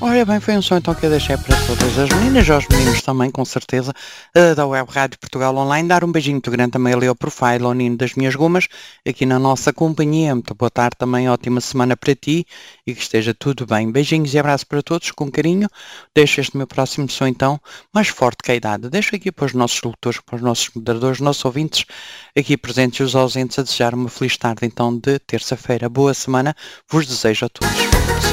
Olha bem, foi um som então que eu deixei para todas as meninas, aos meninos também, com certeza, da Web Rádio Portugal Online. Dar um beijinho muito grande também ali ao Profile, ao Nino das Minhas Gomas, aqui na nossa companhia. Muito boa tarde também, ótima semana para ti e que esteja tudo bem. Beijinhos e abraços para todos, com carinho. Deixo este meu próximo som então, mais forte que a idade. Deixo aqui para os nossos locutores, para os nossos moderadores, nossos ouvintes, aqui presentes e os ausentes, a desejar uma feliz tarde então de terça-feira. Boa semana, vos desejo a todos.